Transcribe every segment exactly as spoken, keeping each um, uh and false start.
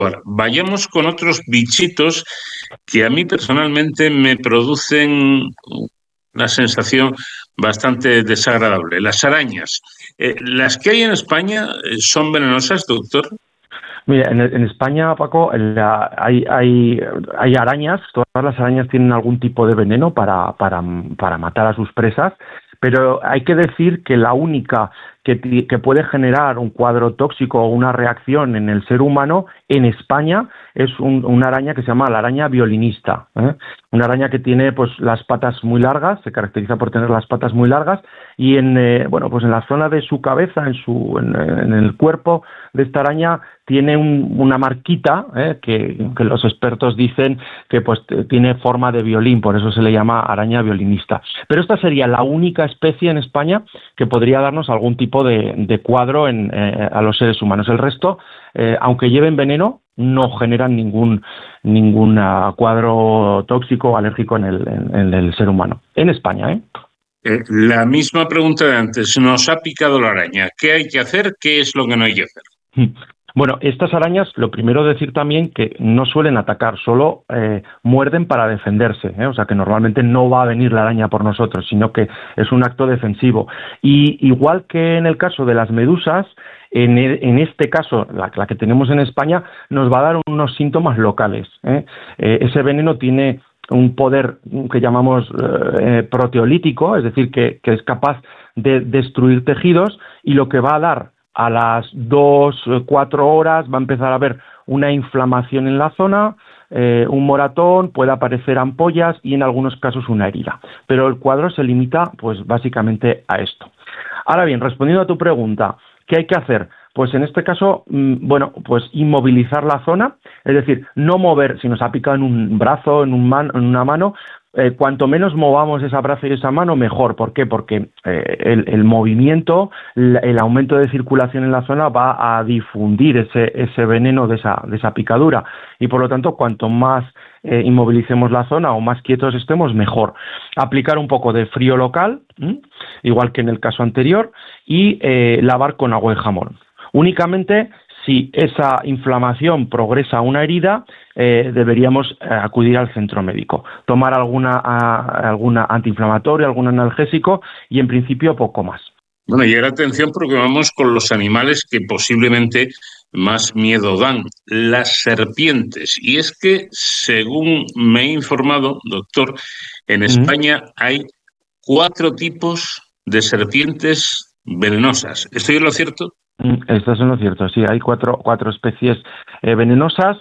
Ahora, vayamos con otros bichitos que a mí personalmente me producen una sensación bastante desagradable. Las arañas. Eh, ¿Las que hay en España eh, son venenosas, doctor? Mira, en, en España, Paco, la, hay, hay, hay arañas, todas las arañas tienen algún tipo de veneno para, para, para matar a sus presas, pero hay que decir que la única que, que puede generar un cuadro tóxico o una reacción en el ser humano en España es un, una araña que se llama la araña violinista, ¿eh? Una araña que tiene pues las patas muy largas, se caracteriza por tener las patas muy largas y en eh, bueno pues en la zona de su cabeza, en su en, en el cuerpo de esta araña tiene un, una marquita ¿eh? que, que los expertos dicen que pues tiene forma de violín, por eso se le llama araña violinista. Pero esta sería la única especie en España que podría darnos algún tipo de, de cuadro en, eh, a los seres humanos. El resto, eh, aunque lleven veneno, no generan ningún ningún uh, cuadro tóxico o alérgico en el, en, en el ser humano. En España, ¿eh? Eh, la misma pregunta de antes. Nos ha picado la araña. ¿Qué hay que hacer? ¿Qué es lo que no hay que hacer? Bueno, estas arañas, lo primero decir también que no suelen atacar, solo eh, muerden para defenderse, ¿eh? O sea que normalmente no va a venir la araña por nosotros, sino que es un acto defensivo. Y igual que en el caso de las medusas, en, en este caso, la, la que tenemos en España, nos va a dar unos síntomas locales, ¿eh? Eh, ese veneno tiene un poder que llamamos eh, proteolítico, es decir, que, que es capaz de destruir tejidos y lo que va a dar a las dos, cuatro horas va a empezar a haber una inflamación en la zona, eh, un moratón, puede aparecer ampollas y en algunos casos una herida. Pero el cuadro se limita pues básicamente a esto. Ahora bien, respondiendo a tu pregunta, ¿qué hay que hacer? Pues en este caso, bueno, pues inmovilizar la zona, es decir, no mover, si nos ha picado en un brazo, en, un man, en una mano, eh, cuanto menos movamos esa brazo y esa mano, mejor. ¿Por qué? Porque eh, el, el movimiento, el, el aumento de circulación en la zona va a difundir ese, ese veneno de esa, de esa picadura y por lo tanto, cuanto más eh, inmovilicemos la zona o más quietos estemos, mejor. Aplicar un poco de frío local, ¿m? igual que en el caso anterior, y eh, lavar con agua y jamón. Únicamente si esa inflamación progresa a una herida, eh, deberíamos eh, acudir al centro médico, tomar alguna, a, alguna antiinflamatoria, algún analgésico y en principio poco más. Bueno, y ahora atención porque vamos con los animales que posiblemente más miedo dan, las serpientes. Y es que, según me he informado, doctor, en España uh-huh. hay cuatro tipos de serpientes venenosas. ¿Estoy en lo cierto? Esto es lo cierto, sí, hay cuatro, cuatro especies eh, venenosas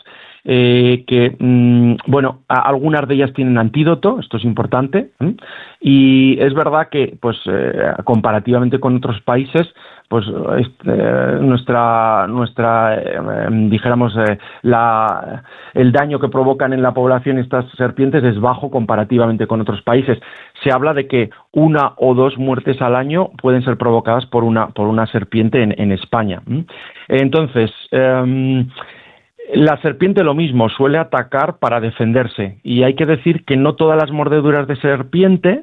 eh, que, mmm, bueno, a, algunas de ellas tienen antídoto, esto es importante, ¿eh? Y es verdad que, pues, eh, comparativamente con otros países, pues eh, nuestra, nuestra eh, dijéramos, eh, la, el daño que provocan en la población estas serpientes es bajo comparativamente con otros países. Se habla de que una o dos muertes al año pueden ser provocadas por una, por una serpiente en, en España. Entonces, eh, la serpiente lo mismo, suele atacar para defenderse y hay que decir que no todas las mordeduras de serpiente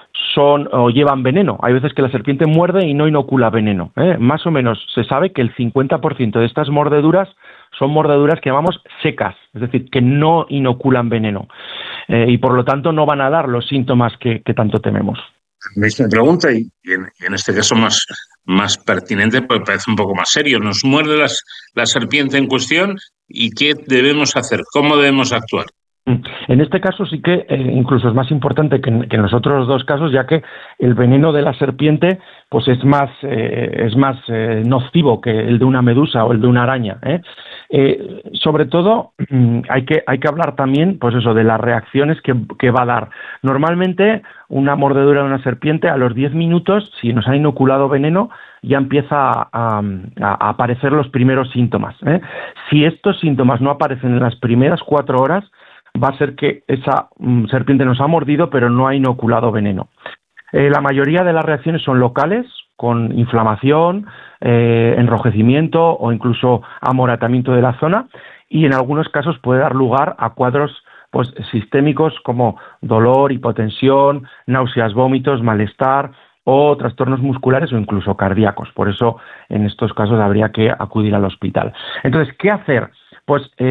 son o llevan veneno. Hay veces que la serpiente muerde y no inocula veneno, ¿eh? Más o menos se sabe que el cincuenta por ciento de estas mordeduras son mordeduras que llamamos secas, es decir, que no inoculan veneno eh, y por lo tanto no van a dar los síntomas que, que tanto tememos. Me pregunta, y en, y en este caso más, más pertinente, porque parece un poco más serio, nos muerde las, la serpiente en cuestión y ¿qué debemos hacer? ¿Cómo debemos actuar? En este caso sí que eh, incluso es más importante que en, que en los otros dos casos, ya que el veneno de la serpiente pues es más eh, es más eh, nocivo que el de una medusa o el de una araña, ¿eh? Eh, sobre todo hay que hay que hablar también pues eso de las reacciones que, que va a dar. Normalmente una mordedura de una serpiente a los diez minutos, si nos ha inoculado veneno, ya empieza a, a, a aparecer los primeros síntomas, ¿eh? Si estos síntomas no aparecen en las primeras cuatro horas, va a ser que esa mm, serpiente nos ha mordido pero no ha inoculado veneno. Eh, la mayoría de las reacciones son locales, con inflamación, eh, enrojecimiento o incluso amoratamiento de la zona y en algunos casos puede dar lugar a cuadros pues, sistémicos como dolor, hipotensión, náuseas, vómitos, malestar o trastornos musculares o incluso cardíacos. Por eso en estos casos habría que acudir al hospital. Entonces, ¿qué hacer? Pues